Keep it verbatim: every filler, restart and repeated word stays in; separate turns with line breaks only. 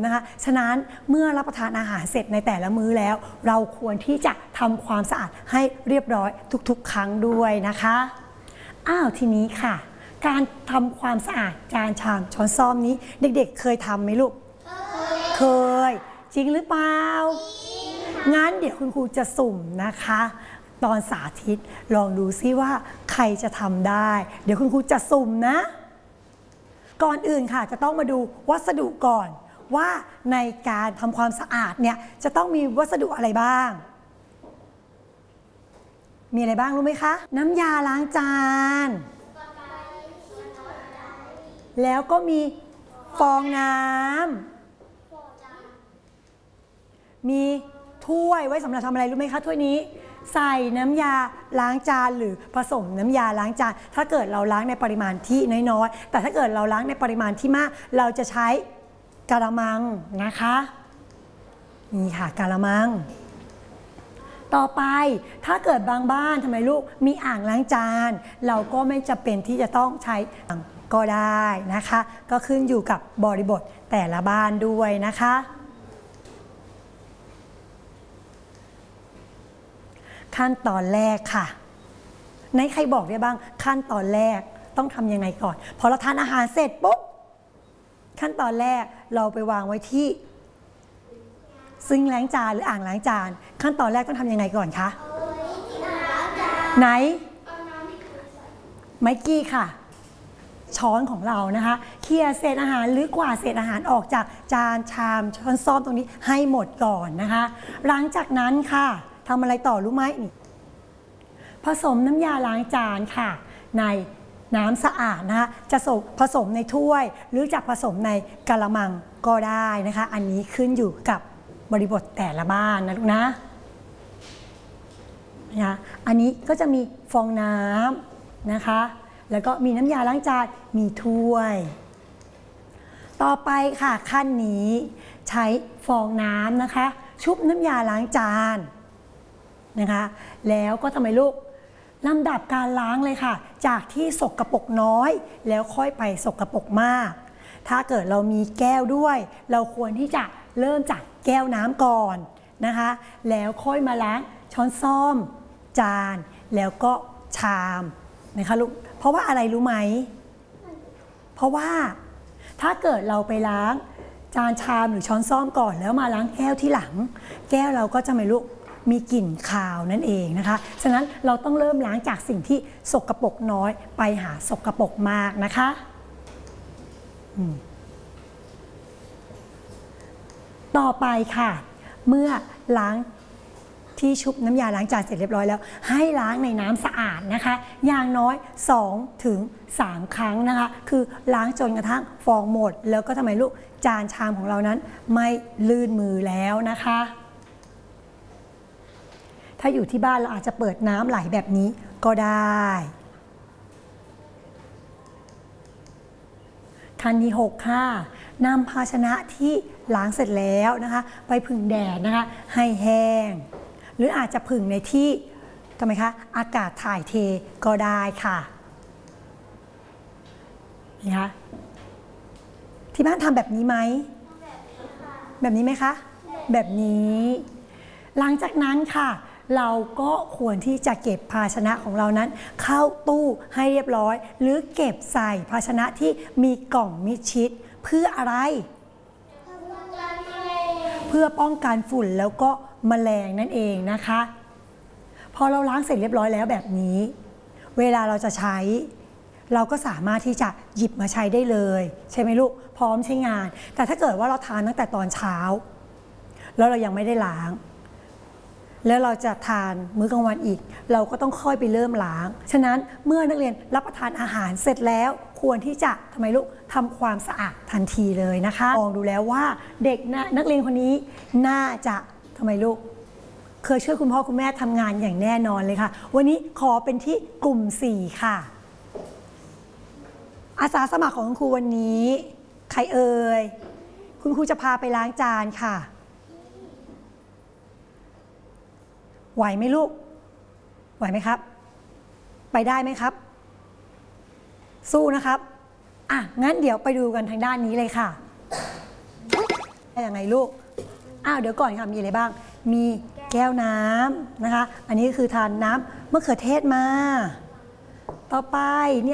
นะคะฉะนั้นเมื่อรับประทานอาหารเสร็จในแต่ละมื้อแล้วเราควรที่จะทำความสะอาดให้เรียบร้อยทุกๆครั้งด้วยนะคะอ้าวทีนี้ค่ะการทำความสะอาดจานชามช้อนส้อมนี้เด็กๆเคยทำไหมลูกเคยจริงหรือเปล่างั้นเดี๋ยวคุณครูจะสุ่มนะคะตอนสาธิตลองดูซิว่าใครจะทำได้เดี๋ยวคุณครูจะสุ่มนะก่อนอื่นค่ะจะต้องมาดูวัสดุก่อนว่าในการทำความสะอาดเนี่ยจะต้องมีวัสดุอะไรบ้างมีอะไรบ้างรู้ไหมคะน้ำยาล้างจานแล้วก็มีฟองน้ำมีถ้วยไว้สำหรับทำอะไรรู้ไหมคะถ้วยนี้ใส่น้ำยาล้างจานหรือผสมน้ำยาล้างจานถ้าเกิดเราล้างในปริมาณที่น้อยๆแต่ถ้าเกิดเราล้างในปริมาณที่มากเราจะใช้กะละมังนะคะนี่ค่ะกะละมังต่อไปถ้าเกิดบางบ้านทำไมลูกมีอ่างล้างจานเราก็ไม่จำเป็นที่จะต้องใช้ก็ได้นะคะก็ขึ้นอยู่กับบริบทแต่ละบ้านด้วยนะคะขั้นตอนแรกค่ะไหนใครบอกได้บ้างขั้นตอนแรกต้องทำยังไงก่อนพอเราทานอาหารเสร็จปุ๊บขั้นตอนแรกเราไปวางไว้ที่ซิงค์ล้างจานหรืออ่างล้างจานขั้นตอนแรกต้องทำยังไงก่อนคะไหนไมค์กี้ค่ะช้อนของเรานะคะเคลียร์เศษอาหารหรือกวาดเศษอาหารออกจากจานชามช้อนซ้อมตรงนี้ให้หมดก่อนนะคะหลังจากนั้นค่ะทำอะไรต่อรู้ไหมนี่ผสมน้ำยาล้างจานค่ะในน้ำสะอาดนะคะจะผสมในถ้วยหรือจะผสมในกะละมังก็ได้นะคะอันนี้ขึ้นอยู่กับบริบทแต่ละบ้านนะลูกนะนะคะอันนี้ก็จะมีฟองน้ำนะคะแล้วก็มีน้ำยาล้างจานมีถ้วยต่อไปค่ะขั้นนี้ใช้ฟองน้ำนะคะชุบน้ำยาล้างจานนะคะแล้วก็ทำไมลูกลำดับการล้างเลยค่ะจากที่สกปรกน้อยแล้วค่อยไปสกปรกมากถ้าเกิดเรามีแก้วด้วยเราควรที่จะเริ่มจากแก้วน้ำก่อนนะคะแล้วค่อยมาล้างช้อนส้อมจานแล้วก็ชามนะคะลูกเพราะว่าอะไรรู้ไหมเพราะว่าถ้าเกิดเราไปล้างจานชามหรือช้อนส้อมก่อนแล้วมาล้างแก้วที่หลังแก้วเราก็จะไม่ลูกมีกลิ่นคาวนั่นเองนะคะฉะนั้นเราต้องเริ่มล้างจากสิ่งที่สกปรกน้อยไปหาสกปรกมากนะคะต่อไปค่ะเมื่อล้างที่ชุบน้ำยาล้างจานเสร็จเรียบร้อยแล้วให้ล้างในน้ำสะอาดนะคะอย่างน้อย สองถึงสาม ครั้งนะคะคือล้างจนกระทั่งฟองหมดแล้วก็ทำไมลูกจานชามของเรานั้นไม่ลื่นมือแล้วนะคะถ้าอยู่ที่บ้านเราอาจจะเปิดน้ำไหลแบบนี้ก็ได้ขั้นที่หกค่ะนำภาชนะที่ล้างเสร็จแล้วนะคะไปผึ่งแดดนะคะให้แห้งหรืออาจจะผึ่งในที่ทำไมคะอากาศถ่ายเทก็ได้ค่ะนี่คะที่บ้านทำแบบนี้ไหมแบบนี้ไหมคะแบบนี้หลังจากนั้นค่ะเราก็ควรที่จะเก็บภาชนะของเรานั้นเข้าตู้ให้เรียบร้อยหรือเก็บใส่ภาชนะที่มีกล่องมิดชิดเพื่ออะไรเพื่อป้องกันฝุ่นแล้วก็แมลงนั่นเองนะคะพอเราล้างเสร็จเรียบร้อยแล้วแบบนี้เวลาเราจะใช้เราก็สามารถที่จะหยิบมาใช้ได้เลยใช่ไหมลูกพร้อมใช้งานแต่ถ้าเกิดว่าเราทานตั้งแต่ตอนเช้าแล้วเรายังไม่ได้ล้างแล้วเราจะทานมื้อกลางวันอีกเราก็ต้องค่อยไปเริ่มล้างฉะนั้นเมื่อนักเรียนรับประทานอาหารเสร็จแล้วควรที่จะทำไมลูกทำความสะอาดทันทีเลยนะคะมองดูแล้วว่าเด็กนักเรียนคนนี้น่าจะทำไมลูกเคยช่วยคุณพ่อคุณแม่ทำงานอย่างแน่นอนเลยค่ะวันนี้ขอเป็นที่กลุ่มสี่ค่ะอาสาสมัครของคุณครูวันนี้ใครเอ่ยคุณครูจะพาไปล้างจานค่ะไหวไหมลูกไหวไหมครับไปได้ไหมครับสู้นะครับอ่ะงั้นเดี๋ยวไปดูกันทางด้านนี้เลยค่ะยังไงลูกอ้าวเดี๋ยวก่อนค่ะมีอะไรบ้างมีแก้วน้ำนะคะอันนี้คือทานน้ำมะเขือเทศมาต่อไปเนี่ย